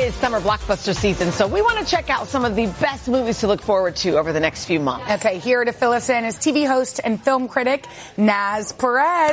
is summer blockbuster season, so we want to check out some of the best movies to look forward to over the next few months. Okay, here to fill us in is TV host and film critic Naz Perez.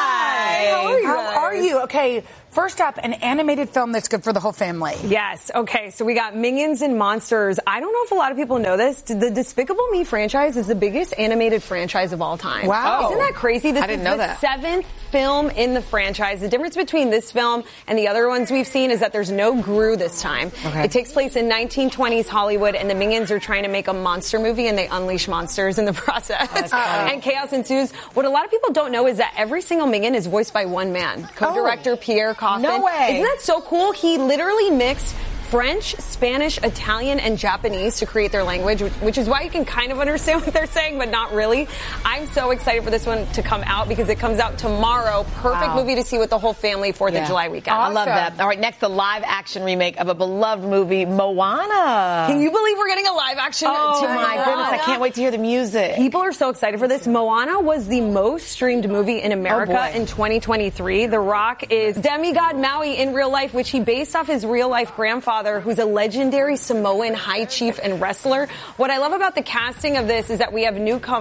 Hi. How are you? Okay, first up, an animated film that's good for the whole family. Yes. Okay, so we got Minions and Monsters. I don't know if a lot of people know this. The Despicable Me franchise is the biggest animated franchise of all time. Wow. Isn't that crazy? This I didn't is know the that. 7th film in the franchise. The difference between this film and the other ones we've seen is that there's no Gru this time. Okay. It takes place in 1920s Hollywood, and the Minions are trying to make a monster movie, and they unleash monsters in the process. And chaos ensues. What a lot of people don't know is that every single Minion is voiced by one man, co-director Pierre Coffin. No way. Isn't that so cool? He literally mixed French, Spanish, Italian, and Japanese to create their language, which is why you can kind of understand what they're saying, but not really. I'm so excited for this one to come out because it comes out tomorrow. Perfect movie to see with the whole family 4th of July weekend. I love that. All right, next, the live-action remake of a beloved movie, Moana. Can you believe we're getting a live-action? Oh, my goodness. I can't wait to hear the music. People are so excited for this. Moana was the most streamed movie in America in 2023. The Rock is demigod Maui in real life, which he based off his real-life grandfather, who's a legendary Samoan high chief and wrestler. What I love about the casting of this is that we have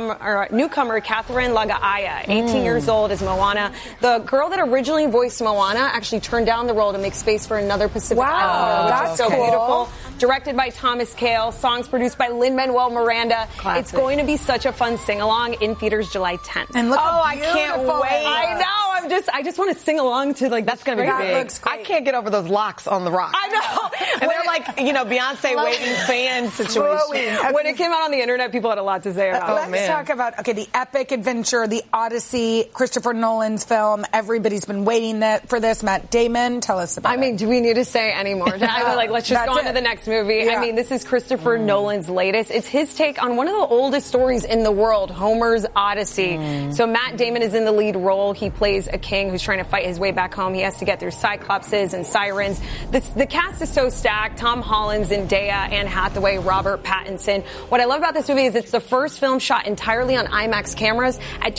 newcomer Catherine Lagaaya, 18 years old, as Moana. The girl that originally voiced Moana actually turned down the role to make space for another Pacific Islander, which is so beautiful. Directed by Thomas Kail, songs produced by Lin-Manuel Miranda. Classic. It's going to be such a fun sing-along in theaters July 10th. And look how I can't beautiful wait. it is. I know. I just want to sing along to That's going to be That big. looks great. I can't get over those locks on The Rock. I know. And they're like, Beyonce waiting fan situation. When it came out on the internet, people had a lot to say about it. Let's talk about, the epic adventure, the Odyssey, Christopher Nolan's film. Everybody's been waiting for this. Matt Damon, tell us about it. Do we need to say any more? Let's just go on to the next movie. Yeah. This is Christopher Nolan's latest. It's his take on one of the oldest stories in the world, Homer's Odyssey. So Matt Damon is in the lead role. He plays a king who's trying to fight his way back home. He has to get through Cyclopses and Sirens. The cast is so stacked. Tom Holland, Zendaya, Anne Hathaway, Robert Pattinson. What I love about this movie is it's the first film shot entirely on IMAX cameras at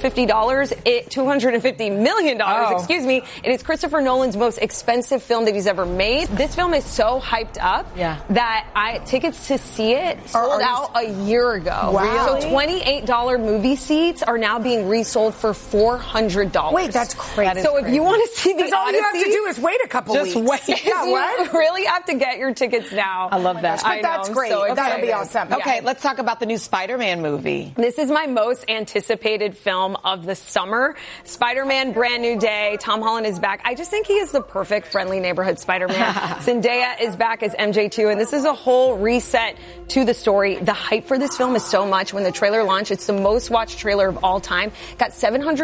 $250 million, excuse me. It is Christopher Nolan's most expensive film that he's ever made. This film is so hyped up that tickets to see it sold out a year ago. Wow. So $28 movie seats are now being resold for $400. Wait, that's crazy. So if you want to see the Odyssey, all you have to do is wait a couple weeks. Just wait. Yeah, what? You really have to get your tickets now. I love that. But that's great. So That'll be awesome. Okay, let's talk about the new Spider-Man movie. This is my most anticipated film of the summer. Spider-Man, Brand New Day. Tom Holland is back. I just think he is the perfect friendly neighborhood Spider-Man. Zendaya is back as MJ2, and this is a whole reset to the story. The hype for this film is so much. When the trailer launched, it's the most watched trailer of all time. Got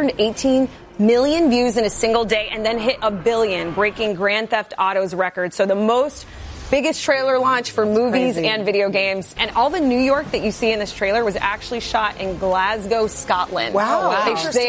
718 million views in a single day and then hit 1 billion, breaking Grand Theft Auto's record. So the biggest trailer launch for movies and video games. And all the New York that you see in this trailer was actually shot in Glasgow, Scotland. Wow.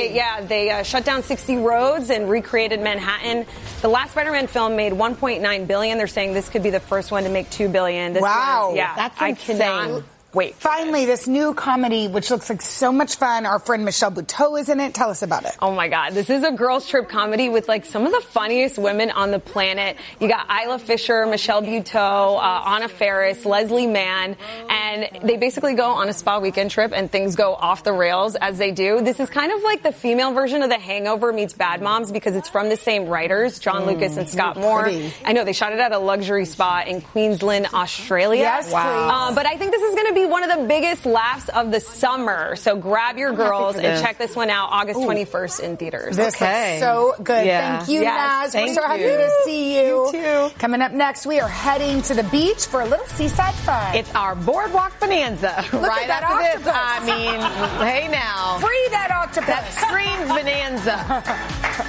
They shut down 60 roads and recreated Manhattan. The last Spider-Man film made $1.9 billion. They're saying this could be the first one to make $2 billion. That's insane. I cannot wait. Finally, this new comedy, which looks like so much fun. Our friend Michelle Buteau is in it. Tell us about it. Oh my God. This is a girls trip comedy with some of the funniest women on the planet. You got Isla Fisher, Michelle Buteau, Anna Faris, Leslie Mann, and they basically go on a spa weekend trip and things go off the rails as they do. This is kind of like the female version of The Hangover meets Bad Moms because it's from the same writers, John Lucas and Scott Moore. Pretty. I know they shot it at a luxury spa in Queensland, Australia. Yes, wow. But I think this is going to be one of the biggest laughs of the summer. So grab your girls and check this one out August 21st in theaters. This is so good. Yeah. Thank you, Yes, Naz. We're so happy to see you. You too. Coming up next, we are heading to the beach for a little seaside fun. It's our Boardwalk Bonanza. Look at that after this. octopus. Hey now. Free that octopus. That screams Bonanza.